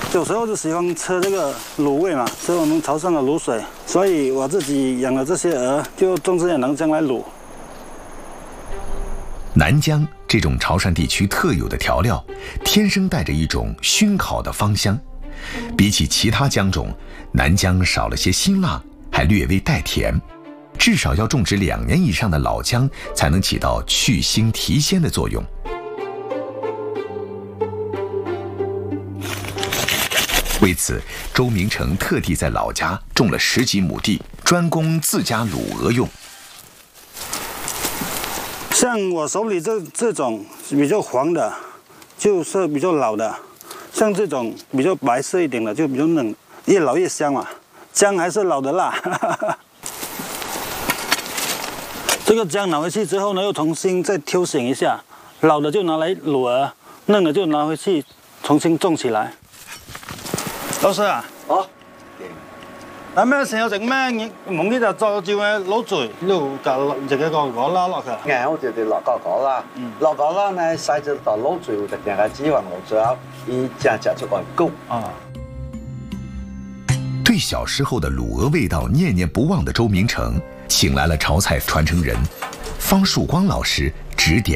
有时候就喜欢吃这个卤味嘛，吃我们潮汕的卤水，所以我自己养了这些鹅，就种这些南姜来卤。 南姜这种潮汕地区特有的调料，天生带着一种熏烤的芳香。比起其他姜种，南姜少了些辛辣，还略微带甜。至少要种植2年以上的老姜，才能起到去腥提鲜的作用。为此，周明成特地在老家种了10几亩地，专供自家卤鹅用。 像我手里这种比较黄的，就是比较老的；像这种比较白色一点的，就比较嫩，越老越香嘛。姜还是老的辣。这个姜拿回去之后呢，又重新再挑选一下，老的就拿来卤鹅，嫩的就拿回去重新種起來。老師啊，有咩時候整咩蒙呢就做照嘅攞罪，呢度就自己個果啦落去。 我哋落個啦，落個啦呢，細隻到攞罪就定係指望攞最後，以正正出來高啊。 对小时候的卤鹅味道念念不忘的周明成，请来了潮菜传承人方树光老师指点。